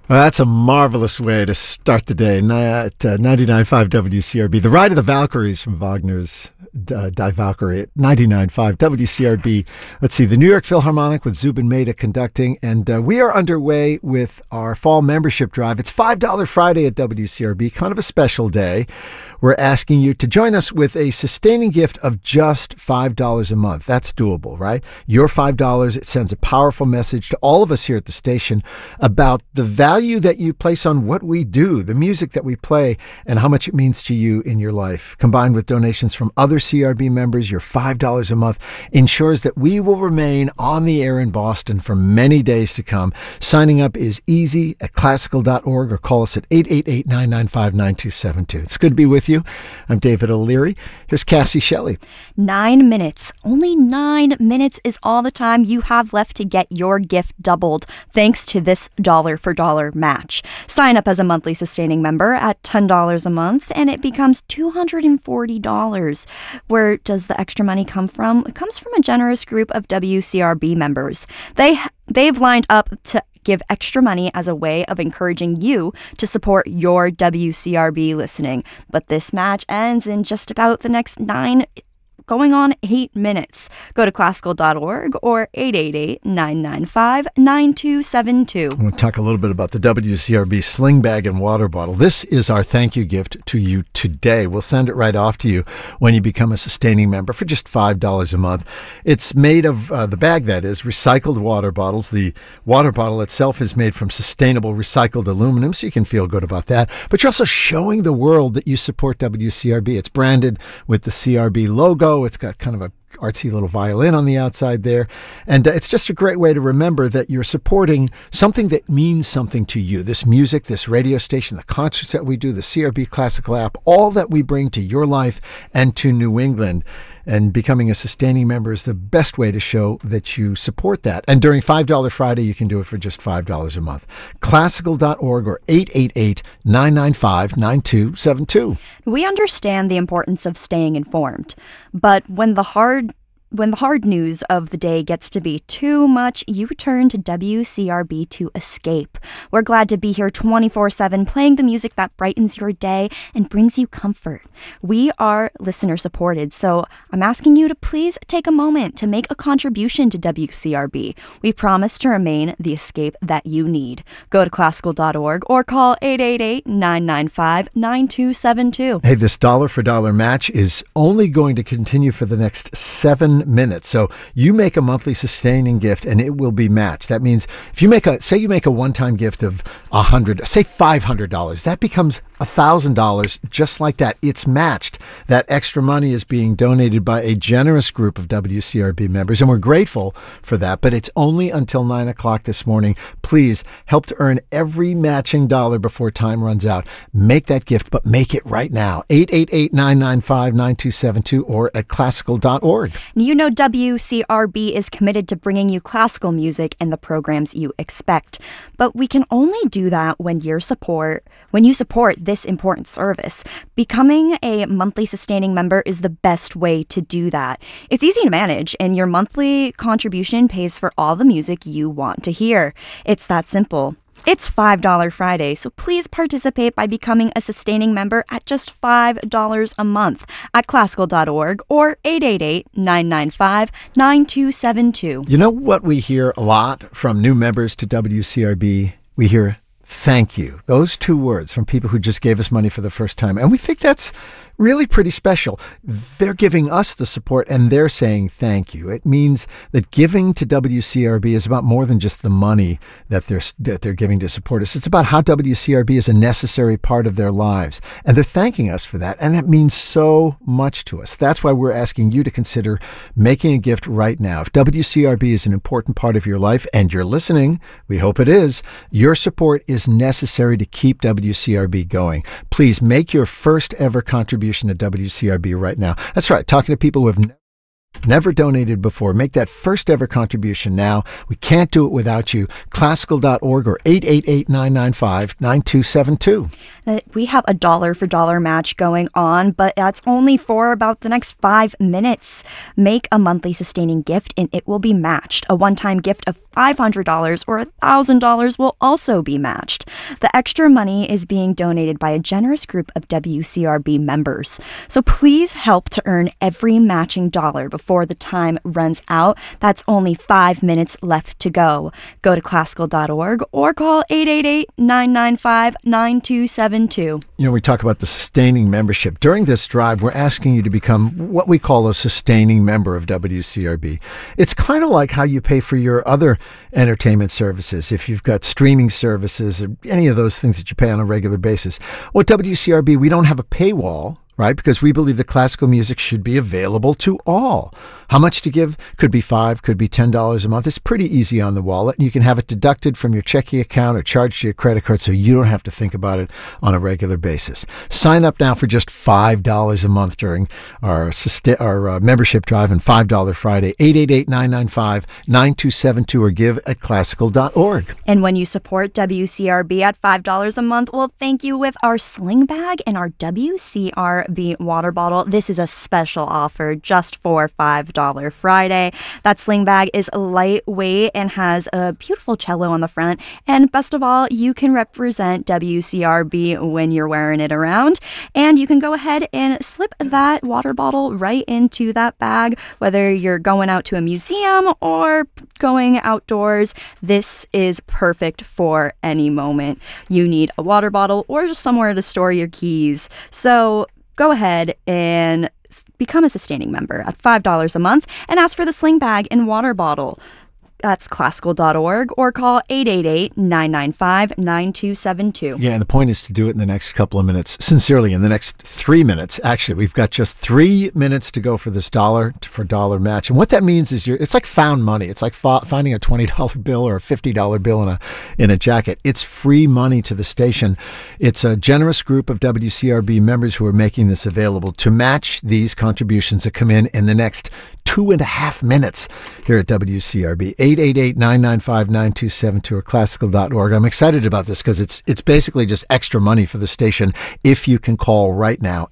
Well, that's a marvelous way to start the day at 99.5 WCRB. The Ride of the Valkyries from Wagner's Die Valkyrie at 99.5 WCRB. Let's see, the New York Philharmonic with Zubin Mehta conducting, and we are underway with our fall membership drive. It's $5 Friday at WCRB, kind of a special day. We're asking you to join us with a sustaining gift of just $5 a month. That's doable, right? Your $5, it sends a powerful message to all of us here at the station about the value that you place on what we do, the music that we play, and how much it means to you in your life. Combined with donations from other CRB members, your $5 a month ensures that we will remain on the air in Boston for many days to come. Signing up is easy at classical.org or call us at 888-995-9272. It's good to be with you. I'm David O'Leary. Here's Cassie Shelley. 9 minutes. Only 9 minutes is all the time you have left to get your gift doubled thanks to this dollar for dollar match. Sign up as a monthly sustaining member at $10 a month and it becomes $240. Where does the extra money come from? It comes from a generous group of WCRB members. They've lined up to give extra money as a way of encouraging you to support your WCRB listening. But this match ends in just about the next 8 minutes. Go to classical.org or 888-995-9272. We'll talk a little bit about the WCRB sling bag and water bottle. This is our thank you gift to you today. We'll send it right off to you when you become a sustaining member for just $5 a month. It's made of, the bag that is, recycled water bottles. The water bottle itself is made from sustainable recycled aluminum, so you can feel good about that. But you're also showing the world that you support WCRB. It's branded with the CRB logo. It's got kind of a artsy little violin on the outside there. And it's just a great way to remember that you're supporting something that means something to you. This music, this radio station, the concerts that we do, the CRB Classical app, all that we bring to your life and to New England. And becoming a sustaining member is the best way to show that you support that. And during $5 Friday, you can do it for just $5 a month. Classical.org or 888-995-9272. We understand the importance of staying informed, but when the hard news of the day gets to be too much, you turn to WCRB to escape. We're glad to be here 24/7, playing the music that brightens your day and brings you comfort. We are listener supported, so I'm asking you to please take a moment to make a contribution to WCRB. We promise to remain the escape that you need. Go to classical.org or call 888-995-9272. Hey, this dollar for dollar match is only going to continue for the next 7 minutes. So you make a monthly sustaining gift and it will be matched. That means if you make a one-time gift of $500, that becomes $1,000 just like that. It's matched. That extra money is being donated by a generous group of WCRB members, and we're grateful for that, but it's only until 9 o'clock this morning. Please help to earn every matching dollar before time runs out. Make that gift, but make it right now. 888-995-9272 or at classical.org. You know WCRB is committed to bringing you classical music and the programs you expect, but we can only do that when you support this important service. Becoming a monthly sustaining member is the best way to do that. It's easy to manage, and your monthly contribution pays for all the music you want to hear. It's that simple. It's $5 Friday, so please participate by becoming a sustaining member at just $5 a month at classical.org or 888-995-9272. You know what we hear a lot from new members to WCRB? We hear thank you. Those two words from people who just gave us money for the first time. And we think that's really pretty special. They're giving us the support and they're saying thank you. It means that giving to WCRB is about more than just the money that they're giving to support us. It's about how WCRB is a necessary part of their lives. And they're thanking us for that. And that means so much to us. That's why we're asking you to consider making a gift right now. If WCRB is an important part of your life and you're listening, we hope it is, your support is necessary to keep WCRB going. Please make your first ever contribution to WCRB right now. That's right. Talking to people who have Never donated before. Make that first ever contribution now. We can't do it without you. Classical.org or 888-995-9272. We have a dollar for dollar match going on, but that's only for about the next 5 minutes. Make a monthly sustaining gift and it will be matched. A one-time gift of $500 or $1,000 will also be matched. The extra money is being donated by a generous group of WCRB members. So please help to earn every matching dollar before the time runs out. That's only 5 minutes left to go. Go to classical.org or call 888-995-9272. You know, we talk about the sustaining membership. During this drive, we're asking you to become what we call a sustaining member of WCRB. It's kind of like how you pay for your other entertainment services. If you've got streaming services or any of those things that you pay on a regular basis. Well, at WCRB, we don't have a paywall, right? Because we believe that classical music should be available to all. How much to give? Could be $5, could be $10 a month. It's pretty easy on the wallet. You can have it deducted from your checking account or charged to your credit card so you don't have to think about it on a regular basis. Sign up now for just $5 a month during our membership drive and $5 Friday, 888-995-9272 or give at classical.org. And when you support WCRB at $5 a month, we'll thank you with our sling bag and our WCRB water bottle. This is a special offer just for $5 Friday. That sling bag is lightweight and has a beautiful cello on the front. And best of all, you can represent WCRB when you're wearing it around. And you can go ahead and slip that water bottle right into that bag, whether you're going out to a museum or going outdoors. This is perfect for any moment. You need a water bottle or just somewhere to store your keys. So go ahead and become a sustaining member at $5 a month and ask for the sling bag and water bottle. That's classical.org or call 888-995-9272. Yeah, and the point is to do it in the next couple of minutes. Sincerely, in the next 3 minutes. Actually, we've got just 3 minutes to go for this dollar for dollar match. And what that means is it's like found money. It's like finding a $20 bill or a $50 bill in a jacket. It's free money to the station. It's a generous group of WCRB members who are making this available to match these contributions that come in the next 2.5 minutes here at WCRB. 888-995-9272 or classical.org. I'm excited about this because it's basically just extra money for the station if you can call right now.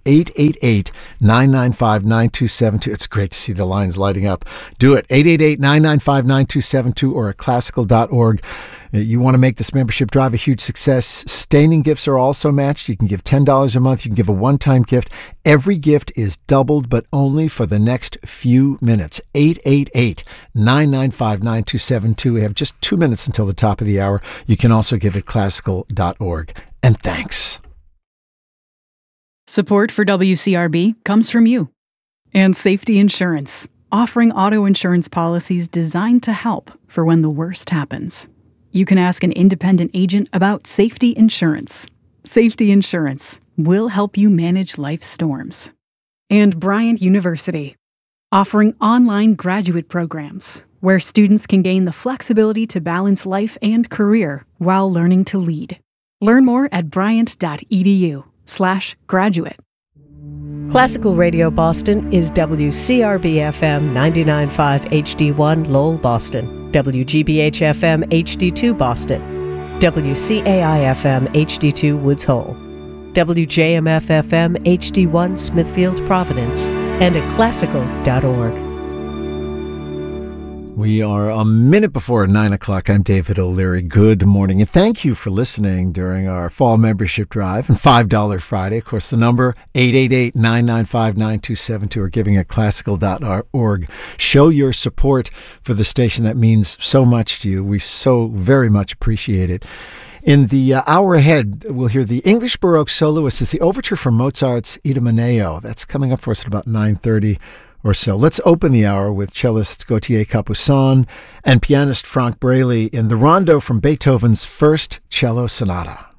888-995-9272. It's great to see the lines lighting up. Do it. 888-995-9272 or at classical.org. You want to make this membership drive a huge success. Sustaining gifts are also matched. You can give $10 a month. You can give a one-time gift. Every gift is doubled, but only for the next few minutes. 888-995-9272. We have just 2 minutes until the top of the hour. You can also give at classical.org. And thanks. Support for WCRB comes from you and Safety Insurance, offering auto insurance policies designed to help for when the worst happens. You can ask an independent agent about Safety Insurance. Safety Insurance will help you manage life's storms. And Bryant University, offering online graduate programs where students can gain the flexibility to balance life and career while learning to lead. Learn more at bryant.edu/graduate. Classical Radio Boston is WCRB-FM 99.5 HD1 Lowell, Boston, WGBH-FM HD2 Boston, WCAI-FM HD2 Woods Hole, WJMF-FM HD1 Smithfield, Providence, and at classical.org. We are a minute before 9 o'clock. I'm David O'Leary. Good morning. And thank you for listening during our fall membership drive and $5 Friday. Of course, the number 888-995-9272 or giving at classical.org. Show your support for the station. That means so much to you. We so very much appreciate it. In the hour ahead, we'll hear the English Baroque soloist. It's the overture from Mozart's Idomeneo. That's coming up for us at about 9:30. Or so. Let's open the hour with cellist Gauthier Capuçon and pianist Franck Braley in the rondo from Beethoven's First Cello Sonata.